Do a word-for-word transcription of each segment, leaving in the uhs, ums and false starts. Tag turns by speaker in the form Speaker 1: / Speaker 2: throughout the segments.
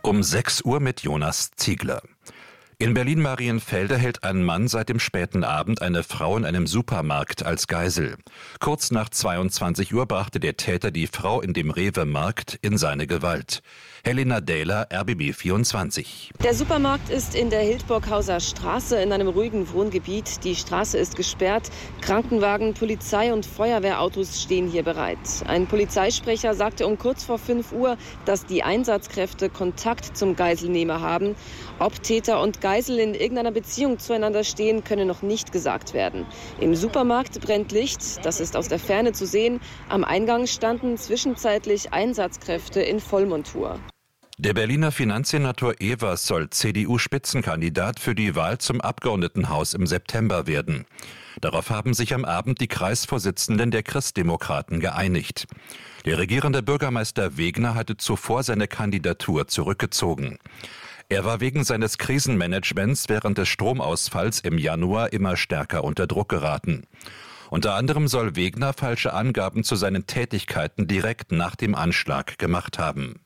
Speaker 1: Um sechs Uhr mit Jonas Ziegler. In Berlin-Marienfelde hält ein Mann seit dem späten Abend eine Frau in einem Supermarkt als Geisel. Kurz nach zweiundzwanzig Uhr brachte der Täter die Frau in dem Rewe-Markt in seine Gewalt. Helena Dähler, R B B vierundzwanzig.
Speaker 2: Der Supermarkt ist in der Hildburghauser Straße in einem ruhigen Wohngebiet. Die Straße ist gesperrt. Krankenwagen, Polizei und Feuerwehrautos stehen hier bereit. Ein Polizeisprecher sagte um kurz vor fünf Uhr, dass die Einsatzkräfte Kontakt zum Geiselnehmer haben. Ob Täter und Geisel in irgendeiner Beziehung zueinander stehen, könne noch nicht gesagt werden. Im Supermarkt brennt Licht, das ist aus der Ferne zu sehen. Am Eingang standen zwischenzeitlich Einsatzkräfte in Vollmontur.
Speaker 1: Der Berliner Finanzsenator Evers soll C D U-Spitzenkandidat für die Wahl zum Abgeordnetenhaus im September werden. Darauf haben sich am Abend die Kreisvorsitzenden der Christdemokraten geeinigt. Der regierende Bürgermeister Wegner hatte zuvor seine Kandidatur zurückgezogen. Er war wegen seines Krisenmanagements während des Stromausfalls im Januar immer stärker unter Druck geraten. Unter anderem soll Wegner falsche Angaben zu seinen Tätigkeiten direkt nach dem Anschlag gemacht haben.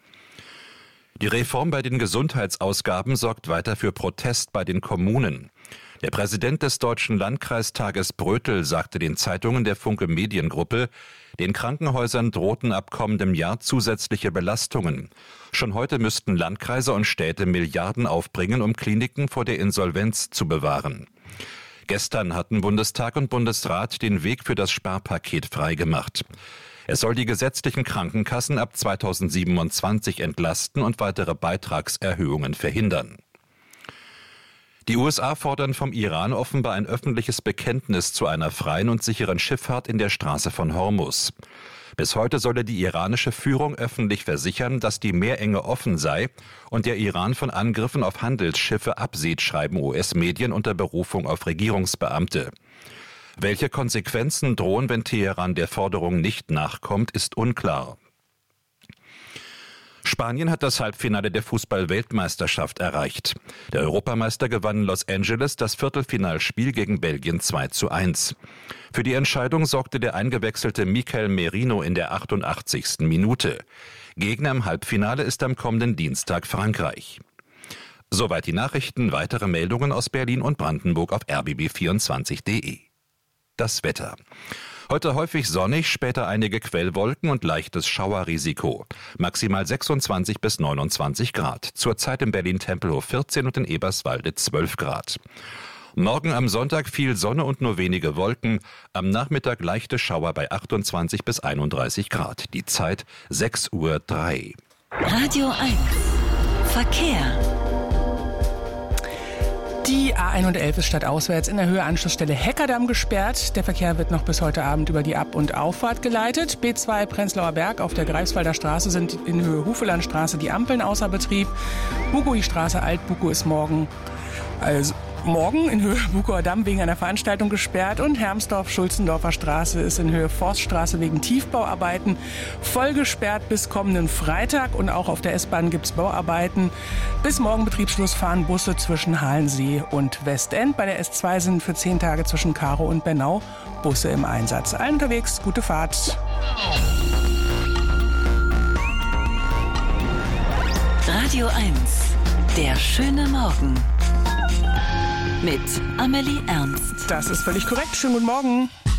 Speaker 1: Die Reform bei den Gesundheitsausgaben sorgt weiter für Protest bei den Kommunen. Der Präsident des Deutschen Landkreistages Brötel sagte den Zeitungen der Funke Mediengruppe, den Krankenhäusern drohten ab kommendem Jahr zusätzliche Belastungen. Schon heute müssten Landkreise und Städte Milliarden aufbringen, um Kliniken vor der Insolvenz zu bewahren. Gestern hatten Bundestag und Bundesrat den Weg für das Sparpaket freigemacht. Es soll die gesetzlichen Krankenkassen ab zweitausendsiebenundzwanzig entlasten und weitere Beitragserhöhungen verhindern. Die U S A fordern vom Iran offenbar ein öffentliches Bekenntnis zu einer freien und sicheren Schifffahrt in der Straße von Hormuz. Bis heute solle die iranische Führung öffentlich versichern, dass die Meerenge offen sei und der Iran von Angriffen auf Handelsschiffe absieht, schreiben U S-Medien unter Berufung auf Regierungsbeamte. Welche Konsequenzen drohen, wenn Teheran der Forderung nicht nachkommt, ist unklar. Spanien hat das Halbfinale der Fußball-Weltmeisterschaft erreicht. Der Europameister gewann in Los Angeles das Viertelfinalspiel gegen Belgien zwei zu eins. Für die Entscheidung sorgte der eingewechselte Mikel Merino in der achtundachtzigsten Minute. Gegner im Halbfinale ist am kommenden Dienstag Frankreich. Soweit die Nachrichten, weitere Meldungen aus Berlin und Brandenburg auf r b b vierundzwanzig punkt de. Das Wetter. Heute häufig sonnig, später einige Quellwolken und leichtes Schauerrisiko. Maximal sechsundzwanzig bis neunundzwanzig Grad. Zurzeit in Berlin-Tempelhof vierzehn und in Eberswalde zwölf Grad. Morgen am Sonntag viel Sonne und nur wenige Wolken. Am Nachmittag leichte Schauer bei achtundzwanzig bis einunddreißig Grad. Die Zeit sechs Uhr drei.
Speaker 3: Radio eins. Verkehr.
Speaker 4: Die A hundertelf ist stadtauswärts in der Höhe Anschlussstelle Heckerdamm gesperrt. Der Verkehr wird noch bis heute Abend über die Ab- und Auffahrt geleitet. B zwei Prenzlauer Berg auf der Greifswalder Straße sind in Höhe Hufelandstraße die Ampeln außer Betrieb. Bukow-Straße Alt-Bukow ist morgen, also morgen in Höhe Bukower Damm wegen einer Veranstaltung gesperrt und Hermsdorf-Schulzendorfer Straße ist in Höhe Forststraße wegen Tiefbauarbeiten voll gesperrt bis kommenden Freitag und auch auf der S-Bahn gibt es Bauarbeiten. Bis morgen Betriebsschluss fahren Busse zwischen Halensee und Westend. Bei der S zwei sind für zehn Tage zwischen Karow und Bernau Busse im Einsatz. Allen unterwegs, gute Fahrt.
Speaker 3: Radio eins, der schöne Morgen. Mit Amelie Ernst.
Speaker 4: Das ist völlig korrekt. Schönen guten Morgen.